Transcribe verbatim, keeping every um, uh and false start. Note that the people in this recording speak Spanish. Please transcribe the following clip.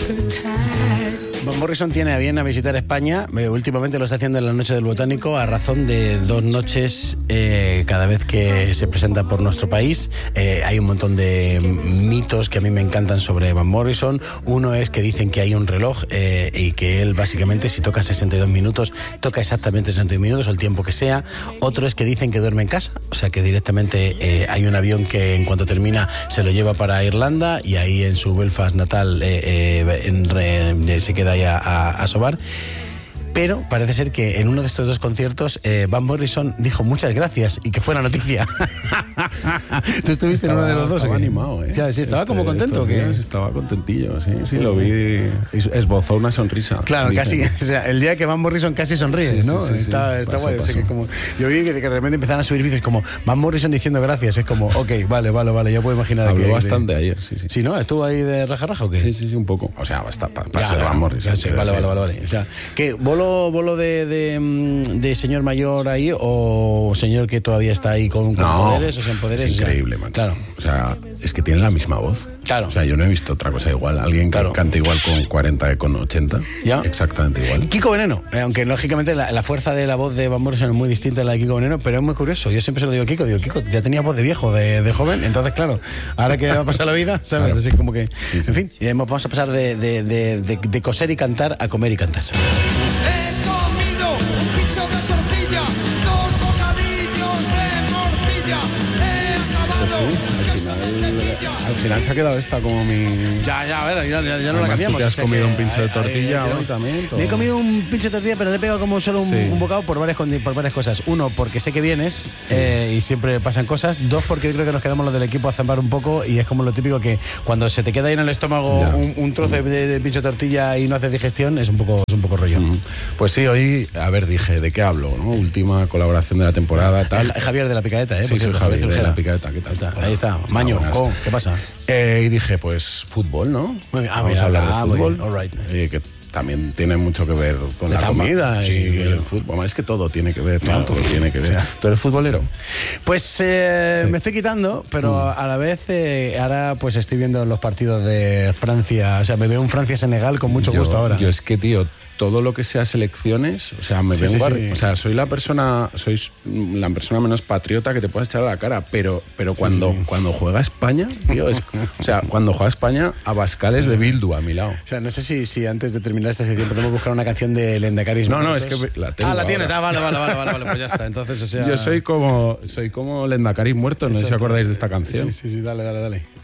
Van Morrison tiene a bien a visitar España. Eh, últimamente lo está haciendo en la Noche del Botánico a razón de dos noches eh, cada vez que se presenta por nuestro país. Eh, hay un montón de mitos que a mí me encantan sobre Van Morrison. Uno es que dicen que hay un reloj eh, y que él básicamente si toca sesenta y dos minutos, toca exactamente sesenta y dos minutos o el tiempo que sea. Otro es que dicen que duerme en casa, o sea que directamente eh, hay un avión que en cuanto termina se lo lleva para Irlanda y ahí en su Belfast natal eh, eh, en, re, se queda ahí a, a, a sobar. Pero parece ser que en uno de estos dos conciertos eh, Van Morrison dijo muchas gracias y que fue la noticia. ¿Tú estuviste estaba, en uno de los dos? Estaba animado, ¿eh? Ya, sí, estaba este, como contento. ¿Qué? Estaba contentillo, sí, sí, lo vi. Esbozó una sonrisa. Claro, dicen. Casi, o sea, el día que Van Morrison casi sonríe, sí, ¿no? Sí, sí, está sí. está Pasó, guay. O sea, que como, yo vi que, que de repente empezaron a subir vídeos como Van Morrison diciendo gracias. Es como, ok, vale, vale, vale, ya puedo imaginar. Habló que, bastante de, ayer, sí, sí. Sí, ¿no? ¿Estuvo ahí de raja raja o qué? Sí, sí, sí, un poco. O sea, basta para pa ser ya, Van Morrison. Sí, vale, vale, vale, vale. O sea, ¿qué? ¿Bolo, bolo de, de, de señor mayor ahí o señor que todavía está ahí con, con no, poderes o sin poderes? Es increíble, o sea, macho. Claro. O sea, es que tiene la misma voz. Claro. O sea, yo no he visto otra cosa igual. Alguien que claro. cante igual con cuarenta que con ochenta. ¿Ya? Exactamente igual. Kiko Veneno, eh, aunque lógicamente la, la fuerza de la voz de Van Morrison es muy distinta a la de Kiko Veneno, pero es muy curioso. Yo siempre se lo digo a Kiko, digo, Kiko, ya tenía voz de viejo, de, de joven, entonces claro, ahora que va a pasar la vida, ¿sabes? Claro. Así como que, sí, sí. En fin, y vamos a pasar de, de, de, de, de coser y cantar a comer y cantar. He comido un pincho de tortilla, dos bocadillos de morcilla, he acabado pues sí, al, final, al final se ha quedado esta como mi... Ya, ya, a ver, ya, ya, ya no Además, la cambiamos. Tú te has o sea comido que, un pincho de tortilla ay, ay, hoy también. Todo. Me he comido un pincho de tortilla, pero le he pegado como solo un, sí. un bocado por varias, por varias cosas. Uno, porque sé que vienes sí. eh, y siempre pasan cosas. Dos, porque creo que nos quedamos los del equipo a zambar un poco y es como lo típico que cuando se te queda ahí en el estómago un, un trozo de, de, de pincho de tortilla y no haces digestión, es un poco, es un poco rollo. Mm. Pues sí, hoy, a ver, dije, ¿de qué hablo? ¿No? Última colaboración de la temporada, tal. Javier de la Picadeta, ¿eh? Sí, soy Javier de la Picadeta, ¿qué tal? Ahí está, Maño, oh, ¿qué pasa? Eh, y dije, pues fútbol, ¿no? Muy bien. Ah, Vamos mira, a hablar ah, de fútbol. All right. eh, que también tiene mucho que ver con de la comida sí, y claro. el fútbol. Es que todo tiene que ver, claro, todo tiene que ver. O sea, ¿tú eres futbolero? Pues eh, sí. me estoy quitando, pero mm. a la vez eh, ahora pues estoy viendo los partidos de Francia. O sea, me veo un Francia-Senegal con mucho yo, gusto ahora. Yo es que, tío, todo lo que sea selecciones, o sea, me sí, vengo sí, sí. a, o sea, soy la persona, soy la persona menos patriota que te puedes echar a la cara, pero, pero cuando, sí, sí. cuando juega España, tío, es, o sea, cuando juega España, Abascal es de Bildu a mi lado. O sea, no sé si, si antes de terminar esta sección podemos buscar una canción de Lendacaris. No, no, es que la tengo. Ah, la tienes, ahora. ah, vale, vale, vale, vale, vale, pues ya está. Entonces, o sea... Yo soy como, soy como Lendacaris muerto, no sé si acordáis de esta canción. Sí, sí, sí, dale, dale, dale.